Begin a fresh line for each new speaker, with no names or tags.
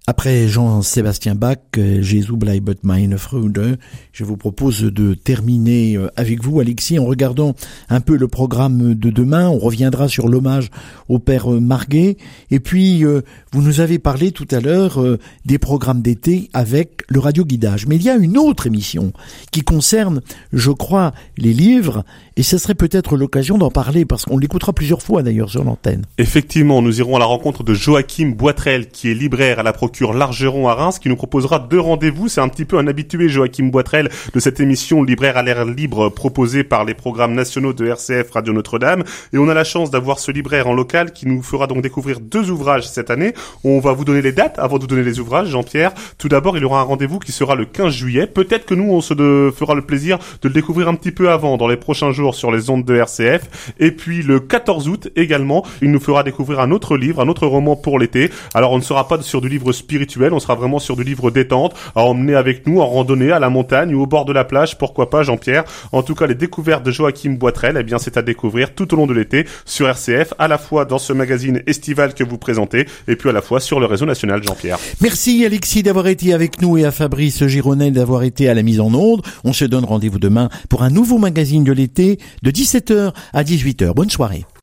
Après Jean-Sébastien Bach, Jésus bleibt meine Freude, je vous propose de terminer avec vous, Alexis, en regardant un peu le programme de demain. On reviendra sur l'hommage au père Marguet. Et puis, vous nous avez parlé tout à l'heure des programmes d'été avec le radioguidage. Mais il y a une autre émission qui concerne, je crois, les livres. Et ce serait peut-être l'occasion d'en parler, parce qu'on l'écoutera plusieurs fois d'ailleurs sur l'antenne.
Effectivement, nous irons à la rencontre de Joachim Boitrel, qui est libraire à la Procure Largeron à Reims, qui nous proposera 2 rendez-vous. C'est un petit peu un habitué, Joachim Boitrel, de cette émission Libraire à l'air libre proposée par les programmes nationaux de RCF Radio Notre-Dame. Et on a la chance d'avoir ce libraire en local qui nous fera donc découvrir 2 ouvrages cette année. On va vous donner les dates avant de vous donner les ouvrages, Jean-Pierre. Tout d'abord, il y aura un rendez-vous qui sera le 15 juillet. Peut-être que nous, on se fera le plaisir de le découvrir un petit peu avant, dans les prochains jours, sur les ondes de RCF. Et puis le 14 août également, il nous fera découvrir un autre livre, un autre roman pour l'été. Alors on ne sera pas sur du livre spirituel, on sera vraiment sur du livre détente, à emmener avec nous en randonnée à la montagne ou au bord de la plage, pourquoi pas, Jean-Pierre. En tout cas, les découvertes de Joachim Boitrel, eh bien c'est à découvrir tout au long de l'été sur RCF, à la fois dans ce magazine estival que vous présentez, et puis à la fois sur le réseau national, Jean-Pierre.
Merci Alexis d'avoir été avec nous et à Fabrice Gironel d'avoir été à la mise en onde. On se donne rendez-vous demain pour un nouveau magazine de l'été de 17h à 18h. Bonne soirée.